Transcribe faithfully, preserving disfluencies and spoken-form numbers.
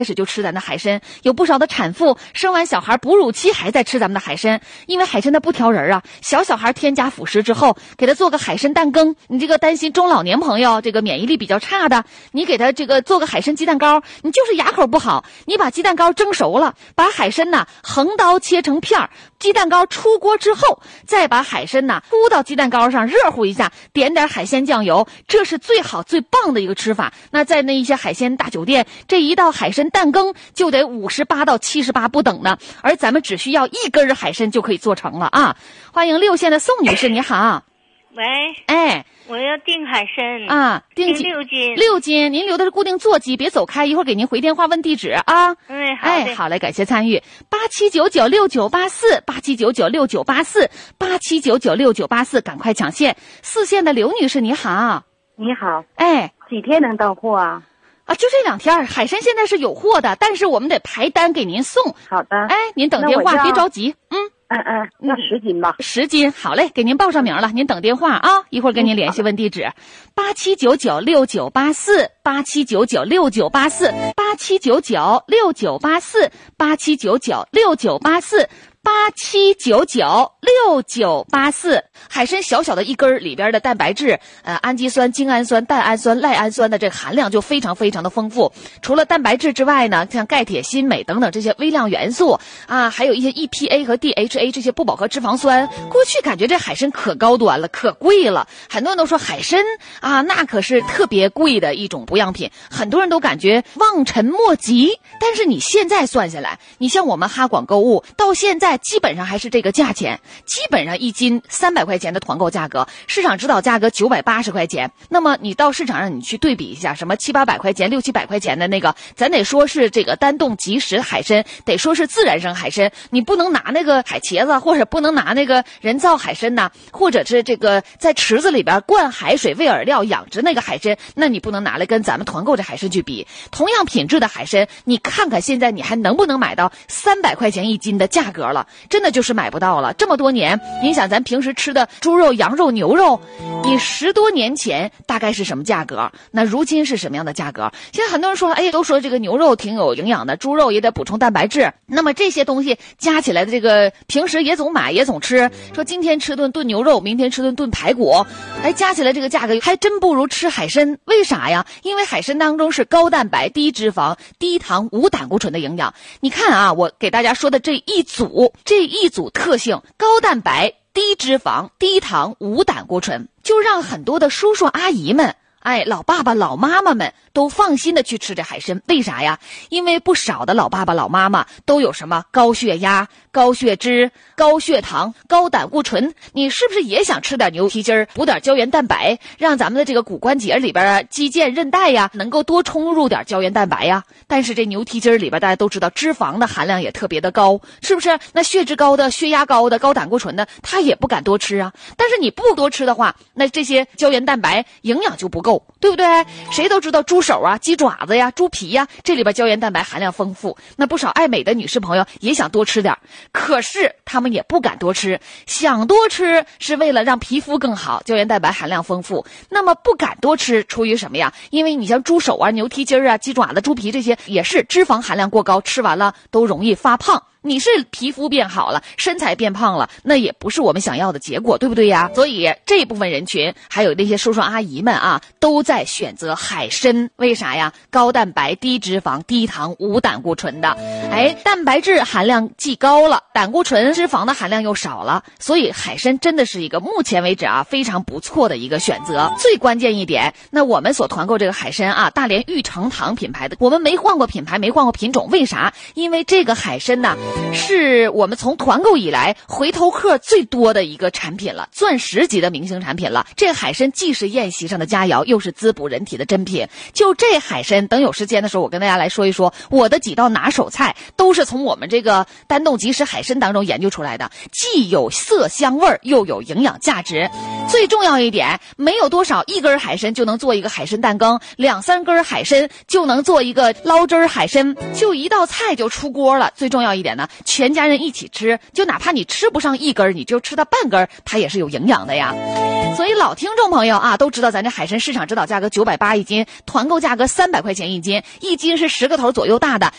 开始就吃咱的海参，有不少的产妇生完小孩哺乳期还在吃咱们的海参，因为海参它不挑人啊，小小孩添加辅食之后，给他做个海参蛋羹，你这个担心中老年朋友这个免疫力比较差的，你给他这个做个海参鸡蛋糕，你就是牙口不好，你把鸡蛋糕蒸熟了，把海参呢横刀切成片儿，鸡蛋糕出锅之后，再把海参呢铺到鸡蛋糕上热乎一下，点点海鲜酱油，这是最好最棒的一个吃法。那在那一些海鲜大酒店，这一道海参蛋羹就得五十八到七十八不等呢，而咱们只需要一根海参就可以做成了啊！欢迎六县的宋女士，你好。 喂， 哎， 我要订海参啊，订订六斤， 六斤，您留的是固定座机，别走开，一会儿给您回电话问地址啊。 嗯，好的， 哎，好嘞，感谢参与，八七九九六九八四，八七九九六九八四，八七九九六九八四，赶快抢线。四县的刘女士，你好。 你好， 哎， 几天能到货啊？ 啊，就这两天，海参现在是有货的，但是我们得排单给您送。 好的， 哎，您等电话，别着急，嗯。 嗯嗯，那十斤吧。 十斤，好嘞，给您报上名了，您等电话啊，一会儿跟您联系问地址。八七九九六九八四，八七九九六九八四，八七九九六九八四，八七九九六九八四。八七九九六九八四，海参小小的一根里边的蛋白质，呃，氨基酸、精氨酸、蛋氨酸、赖氨酸的这个含量就非常非常的丰富。除了蛋白质之外呢，像钙、铁、锌、镁等等这些微量元素啊，还有一些 E P A 和 D H A 这些不饱和脂肪酸。过去感觉这海参可高端了，可贵了，很多人都说海参啊，那可是特别贵的一种补养品，很多人都感觉望尘莫及。但是你现在算下来，你像我们哈广购物到现在。基本上还是这个价钱，基本上一斤三百块钱的团购价格，市场指导价格九百八十块钱。那么你到市场上你去对比一下，什么七八百块钱、六七百块钱的那个，咱得说是这个单冻即食海参，得说是自然生海参，你不能拿那个海茄子，或者不能拿那个人造海参呐，或者是这个在池子里边灌海水喂饵料养殖那个海参，那你不能拿来跟咱们团购这海参去比。同样品质的海参，你看看现在你还能不能买到三百块钱一斤的价格了？真的就是买不到了。这么多年，您想咱平时吃的猪肉、羊肉、牛肉，你十多年前大概是什么价格？那如今是什么样的价格？现在很多人说，哎，都说这个牛肉挺有营养的，猪肉也得补充蛋白质。那么这些东西加起来的这个，平时也总买也总吃，说今天吃顿炖牛肉，明天吃顿炖排骨，哎，加起来这个价格还真不如吃海参。为啥呀？因为海参当中是高蛋白、低脂肪、低糖、无胆固醇的营养。你看啊，我给大家说的这一组，这一组特性，高蛋白、低脂肪、低糖、无胆固醇，就让很多的叔叔阿姨们，哎，老爸爸老妈妈们都放心的去吃这海参。为啥呀？因为不少的老爸爸老妈妈都有什么高血压、高血脂、高血糖、高胆固醇，你是不是也想吃点牛蹄筋儿，补点胶原蛋白，让咱们的这个骨关节里边啊、肌腱、韧带呀，能够多充入点胶原蛋白呀？但是这牛蹄筋儿里边大家都知道，脂肪的含量也特别的高，是不是？那血脂高的、血压高的、高胆固醇的，他也不敢多吃啊。但是你不多吃的话，那这些胶原蛋白营养就不够，对不对？谁都知道猪手啊、鸡爪子呀、猪皮呀，这里边胶原蛋白含量丰富。那不少爱美的女士朋友也想多吃点，可是他们也不敢多吃。想多吃是为了让皮肤更好，胶原蛋白含量丰富。那么不敢多吃，出于什么呀？因为你像猪手啊、牛蹄筋啊、鸡爪子、猪皮这些，也是脂肪含量过高，吃完了都容易发胖。你是皮肤变好了，身材变胖了，那也不是我们想要的结果，对不对呀？所以这部分人群还有那些叔叔阿姨们啊，都在选择海参。为啥呀？高蛋白、低脂肪、低糖、无胆固醇的。哎，蛋白质含量既高了，胆固醇、脂肪的含量又少了，所以海参真的是一个目前为止啊非常不错的一个选择。最关键一点，那我们所团购这个海参啊，大连玉成堂品牌的，我们没换过品牌，没换过品种。为啥？因为这个海参呢，是我们从团购以来回头客最多的一个产品了，钻石级的明星产品了。这海参既是宴席上的佳肴，又是滋补人体的珍品。就这海参，等有时间的时候我跟大家来说一说，我的几道拿手菜都是从我们这个单冻即食海参当中研究出来的，既有色香味又有营养价值。最重要一点，没有多少一根海参就能做一个海参蛋羹，两三根海参就能做一个捞汁海参，就一道菜就出锅了。最重要一点呢， 呢，全家人一起吃，就哪怕你吃不上一根，你就吃到半根，它也是有营养的呀。所以老听众朋友啊，都知道咱这海参市场指导价格九百八一斤，团购价格三百块钱一斤，一斤是十个头左右大的，